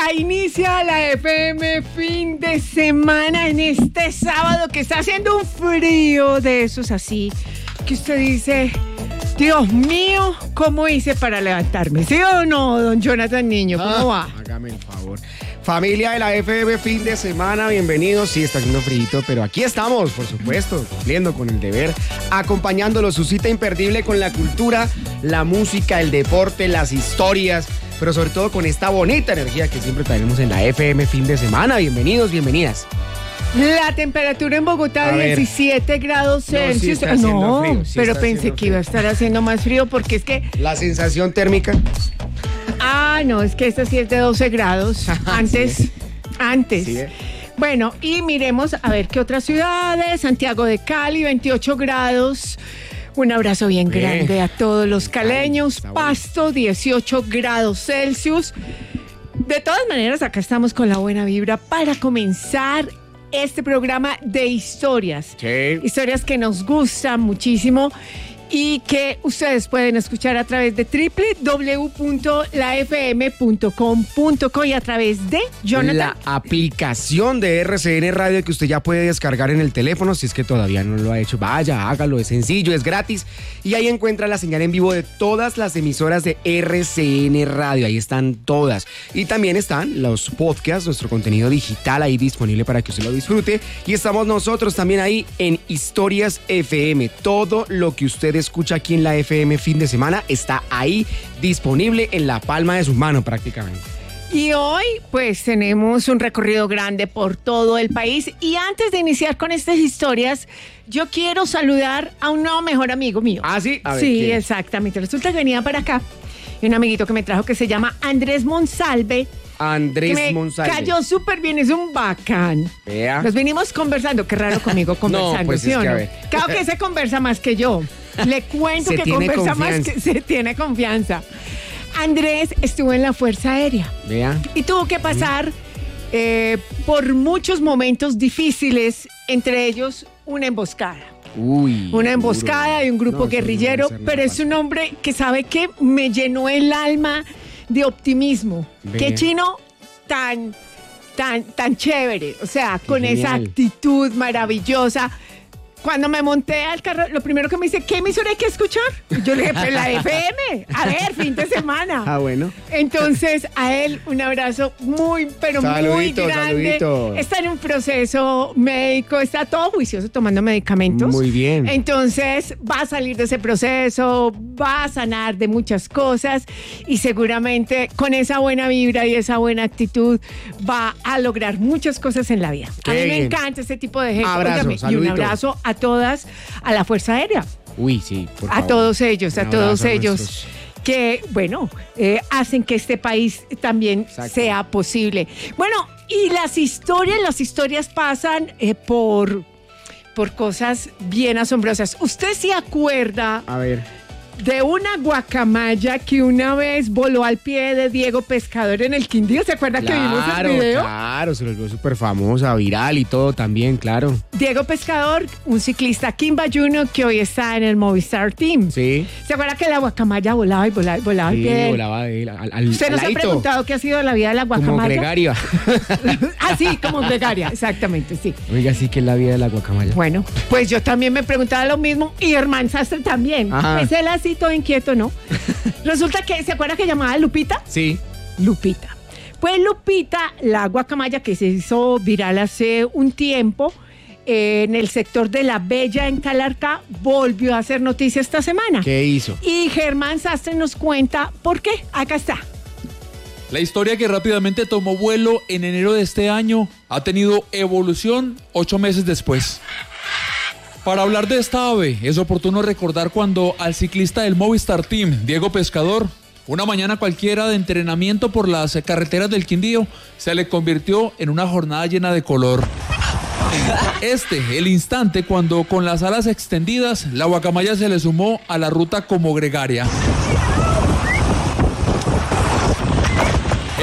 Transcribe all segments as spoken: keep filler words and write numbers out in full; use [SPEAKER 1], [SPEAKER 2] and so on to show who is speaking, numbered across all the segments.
[SPEAKER 1] Ya inicia la F M fin de semana en este sábado que está haciendo un frío de esos así que usted dice, Dios mío, ¿cómo hice para levantarme? ¿Sí o no, don Jonathan Niño? ¿Cómo ah, va?
[SPEAKER 2] Hágame el favor. Familia de la F M fin de semana, bienvenidos. Sí, está haciendo frío, pero aquí estamos, por supuesto, cumpliendo con el deber, acompañándolos, su cita imperdible con la cultura, la música, el deporte, las historias, pero sobre todo con esta bonita energía que siempre tenemos en la F M fin de semana. Bienvenidos, bienvenidas.
[SPEAKER 1] La temperatura en Bogotá, a diecisiete ver. grados Celsius.
[SPEAKER 2] No, sí
[SPEAKER 1] no
[SPEAKER 2] frío, sí
[SPEAKER 1] pero pensé que frío. iba a estar haciendo más frío porque es que...
[SPEAKER 2] La sensación térmica.
[SPEAKER 1] Ah, no, es que esta sí es de doce grados. Antes, sí. antes. Sí, ¿eh? Bueno, y miremos a ver qué otras ciudades. Santiago de Cali, veintiocho grados. Un abrazo bien, bien. grande a todos los caleños. Pasto, dieciocho grados Celsius. De todas maneras, acá estamos con la buena vibra para comenzar este programa de historias.
[SPEAKER 2] Sí.
[SPEAKER 1] Historias que nos gustan muchísimo y que ustedes pueden escuchar a través de doble u doble u doble u punto la f m punto com punto co y a través de Jonathan.
[SPEAKER 2] La aplicación de R C N Radio que usted ya puede descargar en el teléfono, si es que todavía no lo ha hecho. Vaya, hágalo, es sencillo, es gratis. Y ahí encuentra la señal en vivo de todas las emisoras de R C N Radio. Ahí están todas. Y también están los podcasts, nuestro contenido digital ahí disponible para que usted lo disfrute. Y estamos nosotros también ahí en Historias F M. Todo lo que usted escucha aquí en la F M fin de semana está ahí disponible en la palma de su mano prácticamente.
[SPEAKER 1] Y hoy pues tenemos un recorrido grande por todo el país y antes de iniciar con estas historias yo quiero saludar a un nuevo mejor amigo mío.
[SPEAKER 2] ¿Ah, sí? A ver,
[SPEAKER 1] sí,
[SPEAKER 2] ¿quién?
[SPEAKER 1] Exactamente. Resulta que venía para acá y un amiguito que me trajo que se llama Andrés Monsalve.
[SPEAKER 2] Andrés
[SPEAKER 1] me
[SPEAKER 2] Monsalve.
[SPEAKER 1] Cayó súper bien, es un bacán.
[SPEAKER 2] Vea.
[SPEAKER 1] Nos venimos conversando, qué raro conmigo conversando,
[SPEAKER 2] no, pues
[SPEAKER 1] ¿sí
[SPEAKER 2] es
[SPEAKER 1] o
[SPEAKER 2] que,
[SPEAKER 1] no?
[SPEAKER 2] a ver.
[SPEAKER 1] Claro que se conversa más que yo. Le cuento
[SPEAKER 2] se
[SPEAKER 1] que
[SPEAKER 2] tiene
[SPEAKER 1] conversa
[SPEAKER 2] confianza.
[SPEAKER 1] más que se tiene confianza. Andrés estuvo en la Fuerza Aérea.
[SPEAKER 2] Vea.
[SPEAKER 1] Y tuvo que pasar eh, por muchos momentos difíciles, entre ellos una emboscada.
[SPEAKER 2] Uy,
[SPEAKER 1] una emboscada de un grupo
[SPEAKER 2] no,
[SPEAKER 1] guerrillero,
[SPEAKER 2] no
[SPEAKER 1] pero es un hombre que sabe que me llenó el alma de optimismo.
[SPEAKER 2] Vea.
[SPEAKER 1] Qué chino tan, tan, tan chévere, o sea, con
[SPEAKER 2] Genial.
[SPEAKER 1] esa actitud maravillosa. Cuando me monté al carro, lo primero que me dice, ¿qué emisora hay que escuchar? Yo le dije, pues la F M, a ver, fin de semana.
[SPEAKER 2] Ah, bueno.
[SPEAKER 1] Entonces, a él un abrazo muy, pero
[SPEAKER 2] saludito,
[SPEAKER 1] muy grande.
[SPEAKER 2] Saludito.
[SPEAKER 1] Está en un proceso médico, está todo juicioso tomando medicamentos.
[SPEAKER 2] Muy bien.
[SPEAKER 1] Entonces, va a salir de ese proceso, va a sanar de muchas cosas y seguramente con esa buena vibra y esa buena actitud va a lograr muchas cosas en la vida.
[SPEAKER 2] Qué
[SPEAKER 1] a mí me
[SPEAKER 2] bien.
[SPEAKER 1] encanta este tipo de gente.
[SPEAKER 2] Abrazo,
[SPEAKER 1] Óigame, y un
[SPEAKER 2] saludito.
[SPEAKER 1] abrazo a todas, a la Fuerza Aérea.
[SPEAKER 2] Uy, sí, por
[SPEAKER 1] A
[SPEAKER 2] favor.
[SPEAKER 1] todos ellos, a
[SPEAKER 2] Un
[SPEAKER 1] todos
[SPEAKER 2] abrazo a
[SPEAKER 1] ellos
[SPEAKER 2] nuestros...
[SPEAKER 1] que, bueno, eh, hacen que este país también
[SPEAKER 2] Exacto.
[SPEAKER 1] sea posible. Bueno, y las historias, las historias pasan eh, por, por cosas bien asombrosas. ¿Usted se acuerda
[SPEAKER 2] A ver.
[SPEAKER 1] de una guacamaya que una vez voló al pie de Diego Pescador en el Quindío? ¿Se acuerda
[SPEAKER 2] Claro,
[SPEAKER 1] que vimos el video?
[SPEAKER 2] Claro, se volvió súper famosa, viral y todo también, claro.
[SPEAKER 1] Diego Pescador, un ciclista Kimba Junior que hoy está en el Movistar Team.
[SPEAKER 2] Sí.
[SPEAKER 1] ¿Se acuerda que la guacamaya volaba y volaba y volaba al
[SPEAKER 2] Sí,
[SPEAKER 1] pie de él?
[SPEAKER 2] volaba de él, al, al,
[SPEAKER 1] ¿Usted
[SPEAKER 2] al
[SPEAKER 1] nos ha
[SPEAKER 2] ladito,
[SPEAKER 1] preguntado qué ha sido la vida de la guacamaya?
[SPEAKER 2] como gregaria.
[SPEAKER 1] Ah, sí, como gregaria, exactamente, sí.
[SPEAKER 2] Oiga, sí que es la vida de la guacamaya.
[SPEAKER 1] Bueno, pues yo también me preguntaba lo mismo y Herman Sastre también.
[SPEAKER 2] Ajá.
[SPEAKER 1] Es él así todo inquieto, ¿no? Resulta que, ¿se acuerda que llamaba Lupita?
[SPEAKER 2] Sí.
[SPEAKER 1] Lupita. Pues Lupita, la guacamaya que se hizo viral hace un tiempo eh, en el sector de La Bella en Calarcá, volvió a hacer noticia esta semana.
[SPEAKER 2] ¿Qué hizo?
[SPEAKER 1] Y Germán Sastre nos cuenta por qué. Acá está.
[SPEAKER 3] La historia que rápidamente tomó vuelo en enero de este año ha tenido evolución ocho meses después. Para hablar de esta ave, es oportuno recordar cuando al ciclista del Movistar Team, Diego Pescador, una mañana cualquiera de entrenamiento por las carreteras del Quindío, se le convirtió en una jornada llena de color. Este, el instante cuando con las alas extendidas, la guacamaya se le sumó a la ruta como gregaria.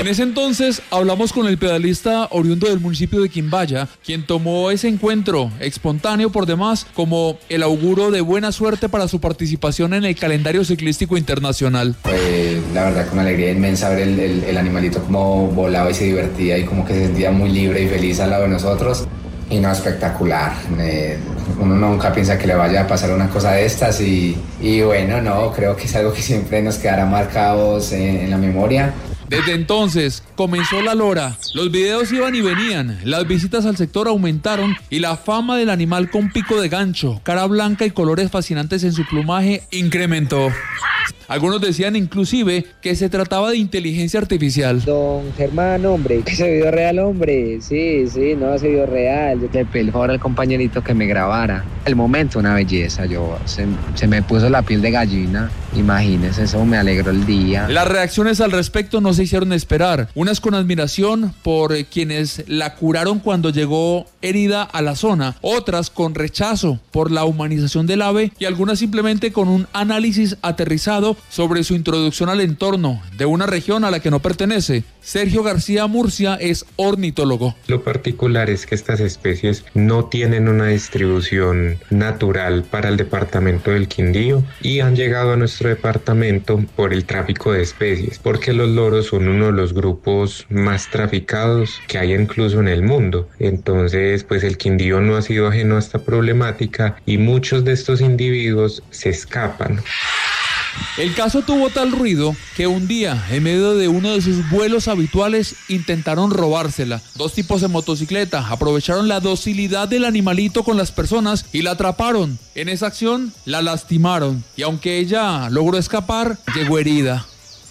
[SPEAKER 3] En ese entonces hablamos con el pedalista oriundo del municipio de Quimbaya, quien tomó ese encuentro espontáneo por demás como el auguro de buena suerte para su participación en el calendario ciclístico internacional.
[SPEAKER 4] Pues la verdad con una alegría inmensa ver el, el, el animalito como volaba y se divertía y como que se sentía muy libre y feliz al lado de nosotros. Y no, espectacular. Eh, uno nunca piensa que le vaya a pasar una cosa de estas y, y bueno, no, creo que es algo que siempre nos quedará marcados en, en la memoria.
[SPEAKER 3] Desde entonces comenzó la lora, los videos iban y venían, las visitas al sector aumentaron y la fama del animal con pico de gancho, cara blanca y colores fascinantes en su plumaje incrementó. Algunos decían inclusive que se trataba de inteligencia artificial.
[SPEAKER 5] Don Germán, hombre, que ese video real, hombre. Sí, sí, no, ese video real. Yo le pedí el favor al compañerito que me grabara. El momento, una belleza. Yo, se, se me puso la piel de gallina. Imagínense, eso me alegró el día.
[SPEAKER 3] Las reacciones al respecto no se hicieron esperar. Unas con admiración por quienes la curaron cuando llegó herida a la zona. Otras con rechazo por la humanización del ave y algunas simplemente con un análisis aterrizado sobre su introducción al entorno de una región a la que no pertenece. Sergio García Murcia es ornitólogo.
[SPEAKER 6] Lo particular es que estas especies no tienen una distribución natural para el departamento del Quindío y han llegado a nuestro departamento por el tráfico de especies, porque los loros son uno de los grupos más traficados que hay incluso en el mundo. Entonces, pues el Quindío no ha sido ajeno a esta problemática y muchos de estos individuos se escapan.
[SPEAKER 3] El caso tuvo tal ruido que un día, en medio de uno de sus vuelos habituales, intentaron robársela. Dos tipos de motocicleta aprovecharon la docilidad del animalito con las personas y la atraparon. En esa acción la lastimaron y aunque ella logró escapar, llegó herida.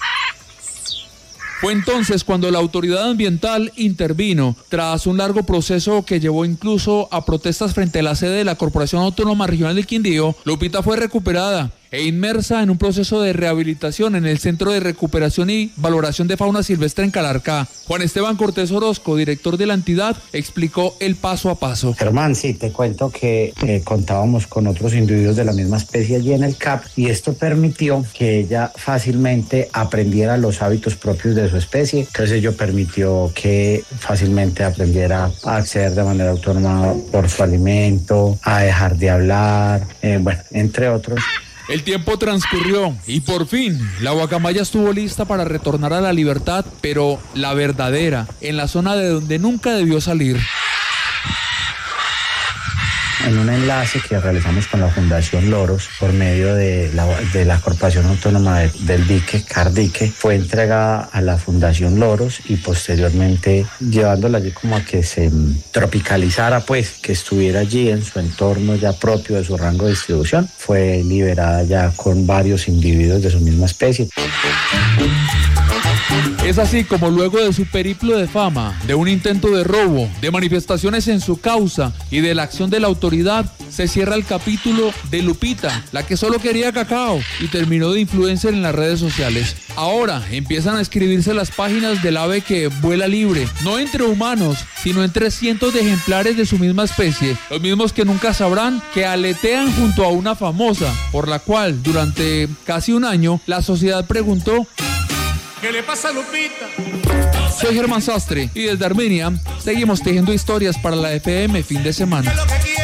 [SPEAKER 3] Fue entonces cuando la autoridad ambiental intervino, tras un largo proceso que llevó incluso a protestas frente a la sede de la Corporación Autónoma Regional del Quindío. Lupita fue recuperada e inmersa en un proceso de rehabilitación en el Centro de Recuperación y Valoración de Fauna Silvestre en Calarcá. Juan Esteban Cortés Orozco, director de la entidad, explicó el paso a paso.
[SPEAKER 7] Germán, sí, te cuento que eh, contábamos con otros individuos de la misma especie allí en el C A P y esto permitió que ella fácilmente aprendiera los hábitos propios de su especie. Entonces ello permitió que fácilmente aprendiera a acceder de manera autónoma por su alimento, a dejar de hablar, eh, bueno, entre otros.
[SPEAKER 3] El tiempo transcurrió y por fin la guacamaya estuvo lista para retornar a la libertad, pero la verdadera, en la zona de donde nunca debió salir.
[SPEAKER 7] En un enlace que realizamos con la Fundación Loros por medio de la, de la Corporación Autónoma de, del Dique, Cardique, fue entregada a la Fundación Loros y posteriormente llevándola allí como a que se tropicalizara, pues, que estuviera allí en su entorno ya propio de su rango de distribución. Fue liberada ya con varios individuos de su misma especie.
[SPEAKER 3] Es así como luego de su periplo de fama, de un intento de robo, de manifestaciones en su causa y de la acción de la autoridad, se cierra el capítulo de Lupita, la que solo quería cacao y terminó de influencer en las redes sociales. Ahora empiezan a escribirse las páginas del ave que vuela libre, no entre humanos, sino entre cientos de ejemplares de su misma especie, los mismos que nunca sabrán que aletean junto a una famosa, por la cual durante casi un año la sociedad preguntó:
[SPEAKER 8] ¿qué le pasa a Lupita?
[SPEAKER 3] Soy Germán Sastre y desde Armenia seguimos tejiendo historias para la F M fin de semana.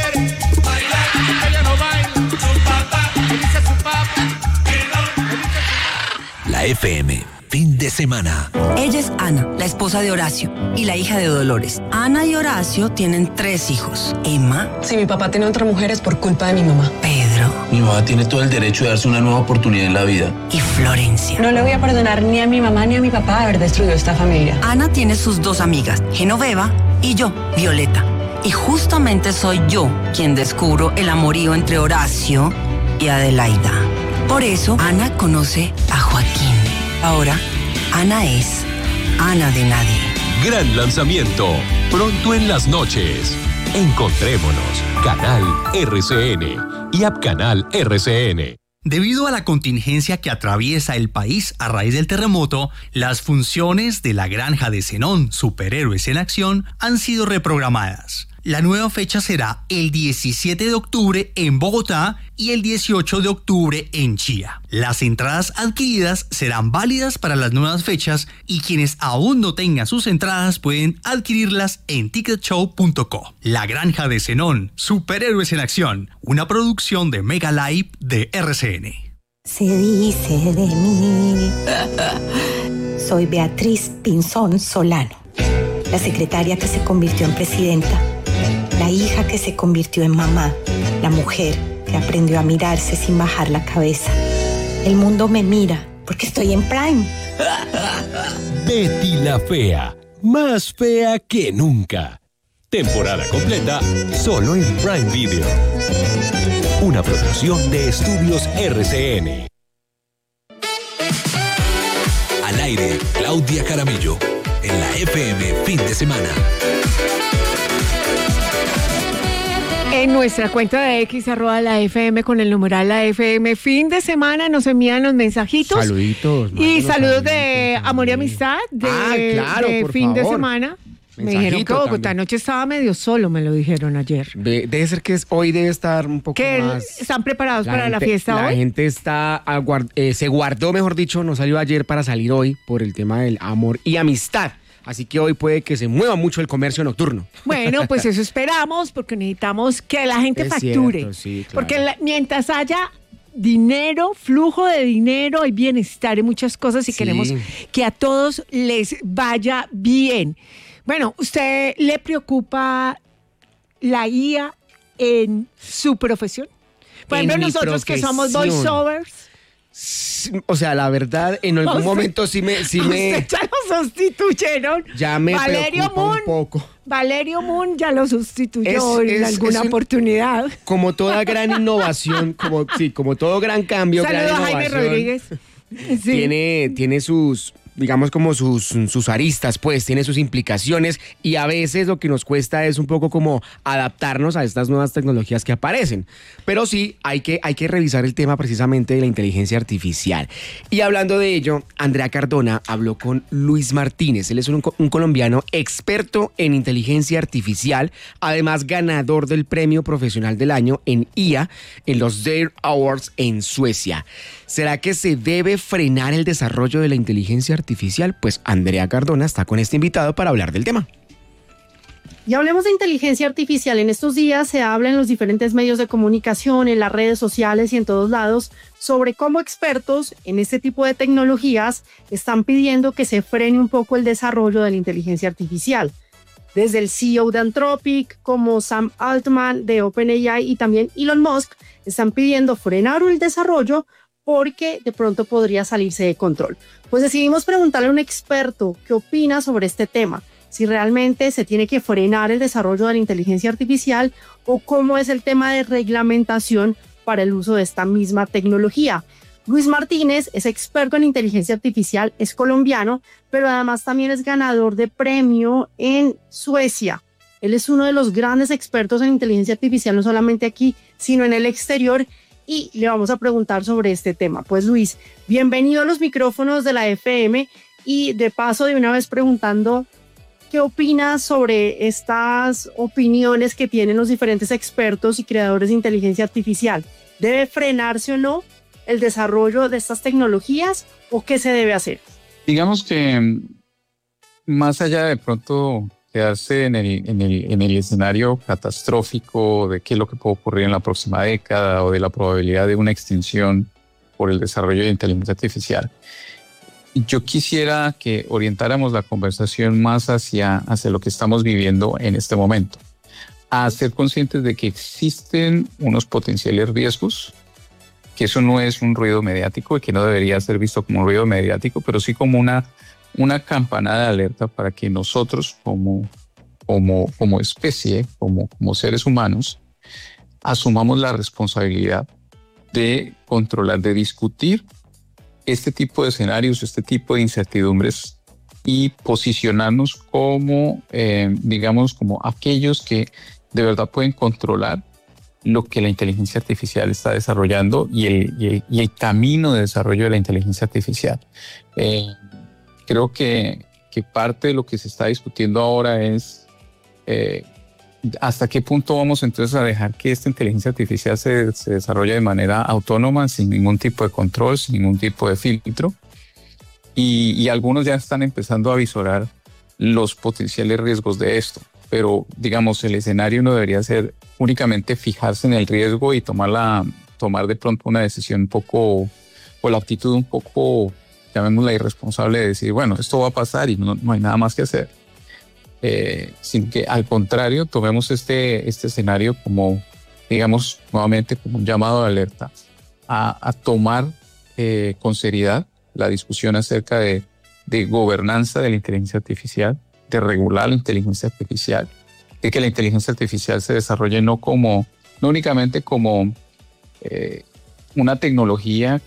[SPEAKER 9] La F M, fin de semana.
[SPEAKER 10] Ella es Ana, la esposa de Horacio y la hija de Dolores. Ana y Horacio tienen tres hijos. Emma.
[SPEAKER 11] Si mi papá tiene otra mujer es por culpa de mi mamá.
[SPEAKER 10] Pedro.
[SPEAKER 12] Mi mamá tiene todo el derecho de darse una nueva oportunidad en la vida.
[SPEAKER 10] Y Florencia.
[SPEAKER 11] No le voy a perdonar ni a mi mamá ni a mi papá haber destruido esta familia.
[SPEAKER 10] Ana tiene sus dos amigas, Genoveva y yo, Violeta. Y justamente soy yo quien descubro el amorío entre Horacio y Adelaida. Por eso, Ana conoce a Joaquín. Ahora, Ana es Ana de nadie.
[SPEAKER 9] Gran lanzamiento, pronto en las noches. Encontrémonos, Canal R C N y App Canal R C N.
[SPEAKER 13] Debido a la contingencia que atraviesa el país a raíz del terremoto, las funciones de la Granja de Zenón, Superhéroes en Acción, han sido reprogramadas. La nueva fecha será el diecisiete de octubre en Bogotá y el dieciocho de octubre en Chía. Las entradas adquiridas serán válidas para las nuevas fechas y quienes aún no tengan sus entradas pueden adquirirlas en ticket show punto co. La Granja de Zenón, Superhéroes en Acción, una producción de Mega Live de R C N.
[SPEAKER 14] Se dice de mí. Soy Beatriz Pinzón Solano, la secretaria que se convirtió en presidenta, la hija que se convirtió en mamá, la mujer que aprendió a mirarse sin bajar la cabeza. El mundo me mira porque estoy en Prime.
[SPEAKER 9] Betty la Fea, más fea que nunca. Temporada completa solo en Prime Video. Una producción de Estudios R C N. Al aire, Claudia Caramillo, en la F M Fin de Semana.
[SPEAKER 1] En nuestra cuenta de X, arroba la F M con el numeral la F M, fin de semana nos envían los mensajitos.
[SPEAKER 2] Saluditos.
[SPEAKER 1] Y saludos de amor y amistad, de,
[SPEAKER 2] ah, claro,
[SPEAKER 1] de
[SPEAKER 2] por
[SPEAKER 1] fin
[SPEAKER 2] favor.
[SPEAKER 1] de semana. Me dijeron que Bogotá anoche estaba medio solo, me lo dijeron ayer.
[SPEAKER 2] De, debe ser que es, hoy debe estar un poco
[SPEAKER 1] ¿Que
[SPEAKER 2] más...
[SPEAKER 1] están preparados
[SPEAKER 2] la
[SPEAKER 1] para
[SPEAKER 2] gente,
[SPEAKER 1] la fiesta
[SPEAKER 2] la
[SPEAKER 1] hoy?
[SPEAKER 2] La gente está aguard, eh, se guardó, mejor dicho, no salió ayer para salir hoy por el tema del amor y amistad. Así que hoy puede que se mueva mucho el comercio nocturno.
[SPEAKER 1] Bueno, pues eso esperamos, porque necesitamos que la gente
[SPEAKER 2] es
[SPEAKER 1] facture.
[SPEAKER 2] Cierto, sí, claro.
[SPEAKER 1] Porque la, mientras haya dinero, flujo de dinero, hay bienestar y muchas cosas y
[SPEAKER 2] Sí.
[SPEAKER 1] queremos que a todos les vaya bien. Bueno, ¿usted le preocupa la I A en su profesión? Por
[SPEAKER 2] En
[SPEAKER 1] ejemplo,
[SPEAKER 2] mi
[SPEAKER 1] nosotros que somos
[SPEAKER 2] profesión.
[SPEAKER 1] voiceovers.
[SPEAKER 2] O sea, la verdad, en algún
[SPEAKER 1] Usted-
[SPEAKER 2] momento sí me... Sí me
[SPEAKER 1] Usted ya lo sustituyeron.
[SPEAKER 2] ya me
[SPEAKER 1] Valerio
[SPEAKER 2] preocupa
[SPEAKER 1] Moon.
[SPEAKER 2] un poco.
[SPEAKER 1] Valerio Moon ya lo sustituyó
[SPEAKER 2] Es-
[SPEAKER 1] en
[SPEAKER 2] es-
[SPEAKER 1] alguna
[SPEAKER 2] es un-
[SPEAKER 1] oportunidad.
[SPEAKER 2] Como toda gran innovación, como, sí, como todo gran cambio,
[SPEAKER 1] Saludos
[SPEAKER 2] gran
[SPEAKER 1] a Jaime
[SPEAKER 2] innovación,
[SPEAKER 1] Rodríguez. Sí.
[SPEAKER 2] tiene, tiene sus, digamos, como sus, sus aristas, pues, tiene sus implicaciones y a veces lo que nos cuesta es un poco como adaptarnos a estas nuevas tecnologías que aparecen. Pero sí, hay que, hay que revisar el tema precisamente de la inteligencia artificial. Y hablando de ello, Andrea Cardona habló con Luis Martínez. Él es un, un colombiano experto en inteligencia artificial, además ganador del Premio Profesional del Año en I A en los Dare Awards en Suecia. ¿Será que se debe frenar el desarrollo de la inteligencia artificial? Pues Andrea Cardona está con este invitado para hablar del tema.
[SPEAKER 15] Y hablemos de inteligencia artificial. En estos días se habla en los diferentes medios de comunicación, en las redes sociales y en todos lados sobre cómo expertos en este tipo de tecnologías están pidiendo que se frene un poco el desarrollo de la inteligencia artificial. Desde el C E O de Anthropic, como Sam Altman de OpenAI y también Elon Musk, están pidiendo frenar el desarrollo porque de pronto podría salirse de control. Pues decidimos preguntarle a un experto qué opina sobre este tema, si realmente se tiene que frenar el desarrollo de la inteligencia artificial o cómo es el tema de reglamentación para el uso de esta misma tecnología. Luis Martínez es experto en inteligencia artificial, es colombiano, pero además también es ganador de premio en Suecia. Él es uno de los grandes expertos en inteligencia artificial, no solamente aquí, sino en el exterior, y le vamos a preguntar sobre este tema. Pues Luis, bienvenido a los micrófonos de la F M y de paso de una vez preguntando qué opinas sobre estas opiniones que tienen los diferentes expertos y creadores de inteligencia artificial. ¿Debe frenarse o no el desarrollo de estas tecnologías o qué se debe hacer?
[SPEAKER 16] Digamos que más allá de pronto quedarse en el, en, el, en el escenario catastrófico de qué es lo que puede ocurrir en la próxima década o de la probabilidad de una extinción por el desarrollo de inteligencia artificial, yo quisiera que orientáramos la conversación más hacia, hacia lo que estamos viviendo en este momento, a ser conscientes de que existen unos potenciales riesgos, que eso no es un ruido mediático y que no debería ser visto como un ruido mediático, pero sí como una una campanada de alerta para que nosotros como, como, como especie, como, como seres humanos, asumamos la responsabilidad de controlar, de discutir este tipo de escenarios, este tipo de incertidumbres y posicionarnos como, eh, digamos, como aquellos que de verdad pueden controlar lo que la inteligencia artificial está desarrollando y el, y el, y el camino de desarrollo de la inteligencia artificial. Eh, Creo que, que parte de lo que se está discutiendo ahora es eh, ¿hasta qué punto vamos entonces a dejar que esta inteligencia artificial se, se desarrolle de manera autónoma, sin ningún tipo de control, sin ningún tipo de filtro? Y, y algunos ya están empezando a visorar los potenciales riesgos de esto, pero digamos el escenario no debería ser únicamente fijarse en el riesgo y tomar, la, tomar de pronto una decisión un poco, o la actitud un poco, llamémosla irresponsable, de decir, bueno, esto va a pasar y no, no hay nada más que hacer. Eh, sin que al contrario tomemos este, este escenario como, digamos, nuevamente como un llamado de alerta a, a tomar eh, con seriedad la discusión acerca de, de gobernanza de la inteligencia artificial, de regular la inteligencia artificial, de que la inteligencia artificial se desarrolle no como, no únicamente como eh, una tecnología,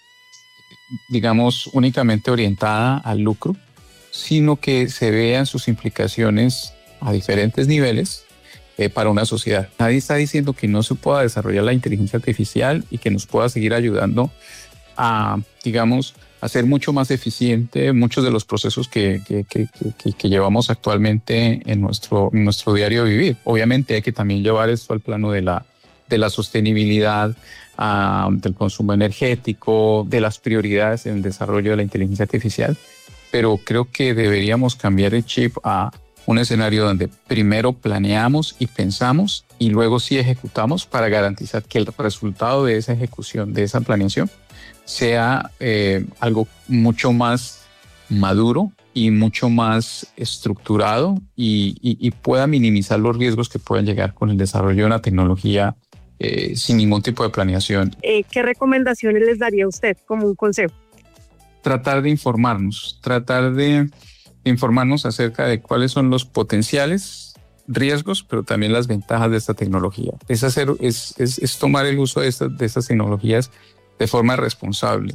[SPEAKER 16] digamos, únicamente orientada al lucro, sino que se vean sus implicaciones a diferentes niveles eh, para una sociedad. Nadie está diciendo que no se pueda desarrollar la inteligencia artificial y que nos pueda seguir ayudando a, digamos, a ser mucho más eficiente muchos de los procesos que, que, que, que, que llevamos actualmente en nuestro, en nuestro diario vivir. Obviamente hay que también llevar esto al plano de la, de la sostenibilidad, uh, del consumo energético, de las prioridades en el desarrollo de la inteligencia artificial. Pero creo que deberíamos cambiar el chip a un escenario donde primero planeamos y pensamos y luego sí ejecutamos para garantizar que el resultado de esa ejecución, de esa planeación, sea eh, algo mucho más maduro y mucho más estructurado y, y, y pueda minimizar los riesgos que puedan llegar con el desarrollo de una tecnología eh, sin ningún tipo de planeación.
[SPEAKER 15] Eh, ¿Qué recomendaciones les daría usted como un consejo?
[SPEAKER 16] Tratar de informarnos, tratar de informarnos acerca de cuáles son los potenciales riesgos, pero también las ventajas de esta tecnología. Es, hacer, es, es, es tomar el uso de, esta, de estas tecnologías de forma responsable.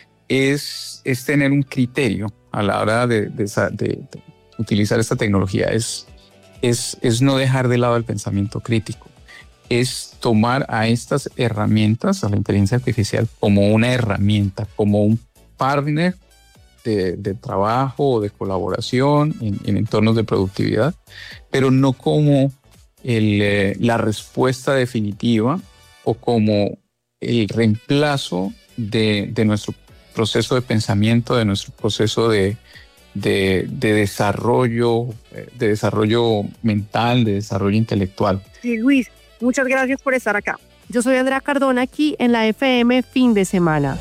[SPEAKER 16] Es, es tener un criterio a la hora de, de, de, de utilizar esta tecnología. Es, es, es no dejar de lado el pensamiento crítico. Es tomar a estas herramientas, a la inteligencia artificial, como una herramienta, como un partner de, de trabajo o de colaboración en, en entornos de productividad, pero no como el, eh, la respuesta definitiva o como el reemplazo de, de nuestro proceso de pensamiento, de nuestro proceso de, de, de desarrollo, de desarrollo mental, de desarrollo intelectual.
[SPEAKER 15] Sí, Luis, muchas gracias por estar acá. Yo soy Andrea Cardona, aquí en la F M Fin de Semana.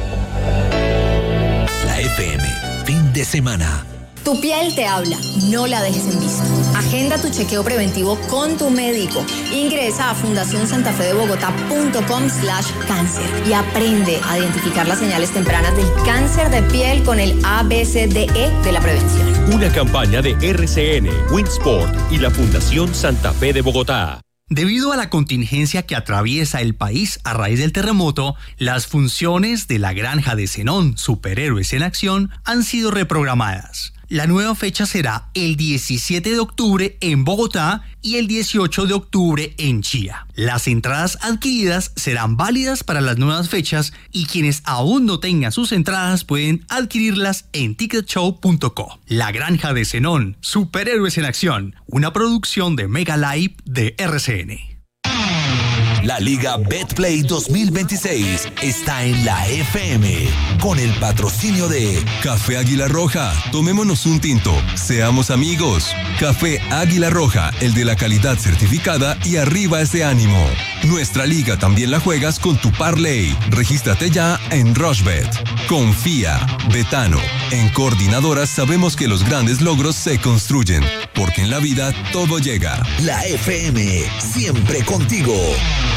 [SPEAKER 9] La F M Fin de Semana.
[SPEAKER 17] Tu piel te habla, no la dejes en visto. Agenda tu chequeo preventivo con tu médico. Ingresa a fundación santa fe de bogotá punto com slash cáncer y aprende a identificar las señales tempranas del cáncer de piel con el A B C D E de la prevención.
[SPEAKER 9] Una campaña de R C N, Winsport y la Fundación Santa Fe de Bogotá.
[SPEAKER 13] Debido a la contingencia que atraviesa el país a raíz del terremoto, las funciones de la Granja de Zenón, Superhéroes en Acción, han sido reprogramadas. La nueva fecha será el diecisiete de octubre en Bogotá y el dieciocho de octubre en Chía. Las entradas adquiridas serán válidas para las nuevas fechas y quienes aún no tengan sus entradas pueden adquirirlas en ticket show punto co. La Granja de Zenón, Superhéroes en Acción, una producción de Mega Live de R C N.
[SPEAKER 9] La Liga Betplay dos mil veintiséis está en la F M con el patrocinio de Café Águila Roja. Tomémonos un tinto, seamos amigos. Café Águila Roja, el de la calidad certificada y arriba ese ánimo. Nuestra liga también la juegas con tu parlay. Regístrate ya en Rushbet. Confía, Betano. En Coordinadoras sabemos que los grandes logros se construyen, porque en la vida todo llega. La F M, siempre contigo.